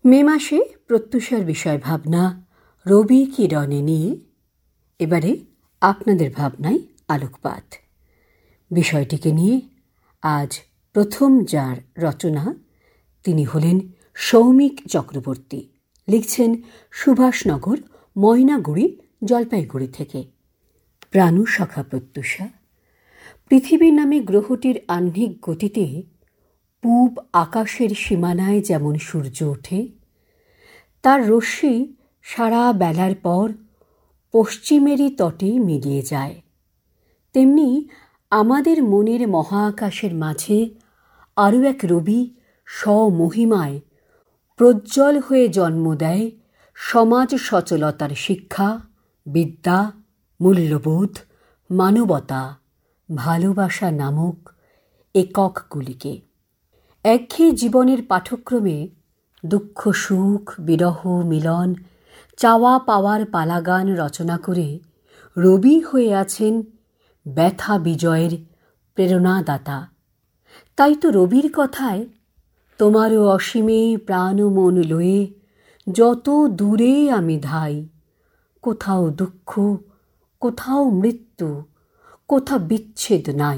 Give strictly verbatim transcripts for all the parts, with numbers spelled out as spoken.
মে মাসে প্রত্যুষার বিষয় ভাবনা রবি কিরণে নিয়ে এবারে আপনাদের ভাবনায় আলোকপাত। বিষয়টিকে নিয়ে আজ প্রথম যার রচনা তিনি হলেন সৌমিক চক্রবর্তী। লিখছেন সুভাষনগর, ময়নাগুড়ি, জলপাইগুড়ি থেকে। প্রাণসখা প্রত্যুষা। পৃথিবী নামে গ্রহটির আহ্নিক গতিতে পূব আকাশের সীমানায় যেমন সূর্য ওঠে, তার রশ্মি সারা বেলার পর পশ্চিমেরই তটে মিলিয়ে যায়, তেমনি আমাদের মনের মহাকাশের মাঝে আরও এক রবি স্বমহিমায় প্রজ্জ্বল হয়ে জন্ম দেয় সমাজ সচলতার শিক্ষা, বিদ্যা, মূল্যবোধ, মানবতা, ভালোবাসা নামক এককগুলিকে। একঘেয়ে জীবনের পাঠক্রমে দুঃখ সুখ, বিরহ মিলন, চাওয়া পাওয়ার পালাগান রচনা করে রবি হয়ে আছেন ব্যথা বিজয়ের প্রেরণাদাতা। তাই তো রবির কথায় তোমারও অসীমে প্রাণ মন লয়ে যত দূরে আমি ধাই, কোথাও দুঃখ, কোথাও মৃত্যু, কোথা বিচ্ছেদ নাই,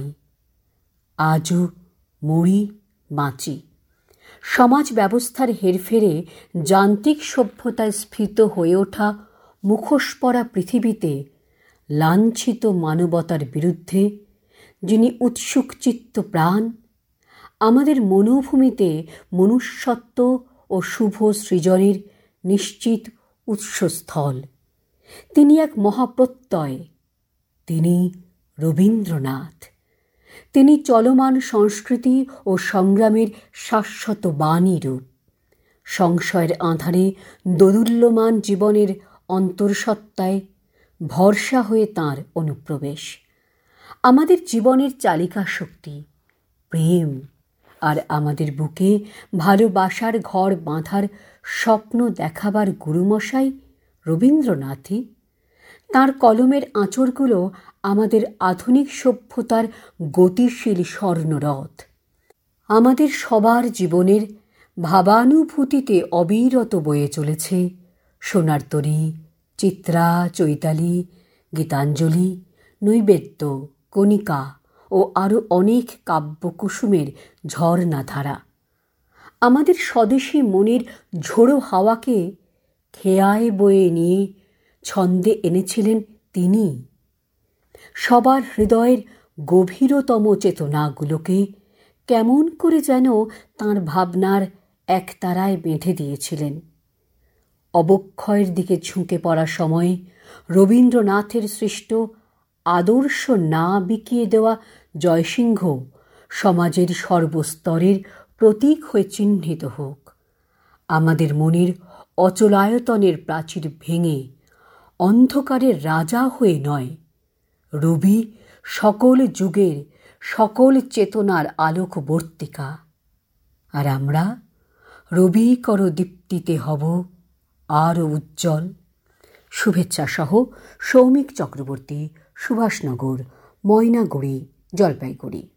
আজও মরি বাঁচি। সমাজ ব্যবস্থার হেরফেরে যান্ত্রিক সভ্যতায় স্ফীত হয়ে ওঠা মুখোশ পরা পৃথিবীতে লাঞ্ছিত মানবতার বিরুদ্ধে যিনি উৎসুক চিত্ত প্রাণ, আমাদের মনোভূমিতে মনুষ্যত্ব ও শুভ সৃজনের নিশ্চিত উৎসস্থল, তিনি এক মহাপ্রত্যয়, তিনি রবীন্দ্রনাথ। তিনি চলমান সংস্কৃতি ও সংগ্রামের শাশ্বত বাণী রূপ। সংশয়ের আঁধারে দোদুল্যমান জীবনের অন্তর্সত্ত্বায় ভরসা হয়ে তাঁর অনুপ্রবেশ। আমাদের জীবনের চালিকা শক্তি প্রেম, আর আমাদের বুকে ভালোবাসার ঘর বাঁধার স্বপ্ন দেখাবার গুরুমশাই রবীন্দ্রনাথই। তাঁর কলমের আঁচড়গুলো আমাদের আধুনিক সভ্যতার গতিশীল স্বর্ণরথ। আমাদের সবার জীবনের ভাবানুভূতিতে অবিরত বয়ে চলেছে সোনার তরী, চিত্রা, চৈতালি, গীতাঞ্জলি, নৈবেদ্য, কণিকা ও আরও অনেক কাব্যকুসুমের ঝর্ণাধারা। আমাদের স্বদেশী মনের ঝোড়ো হাওয়াকে খেয়ায় বয়ে নিয়ে ছন্দে এনেছিলেন তিনি। সবার হৃদয়ের গভীরতম চেতনাগুলোকে কেমন করে যেন তাঁর ভাবনার একতারায় বেঁধে দিয়েছিলেন। অবক্ষয়ের দিকে ঝুঁকে পড়া সময়ে রবীন্দ্রনাথের সৃষ্ট আদর্শ না বিকিয়ে দেওয়া জয়সিংহ সমাজের সর্বস্তরের প্রতীক হয়ে চিহ্নিত হোক। আমাদের মনের অচলায়তনের প্রাচীর ভেঙে অন্ধকারের রাজা হয়ে নয়, রবি সকল যুগের সকল চেতনার আলোকবর্তিকা। আর আমরা রবি কর দীপ্তিতে হব আরও উজ্জ্বল। শুভেচ্ছা সহ সৌমিক চক্রবর্তী, সুভাষনগর, ময়নাগুড়ি, জলপাইগুড়ি।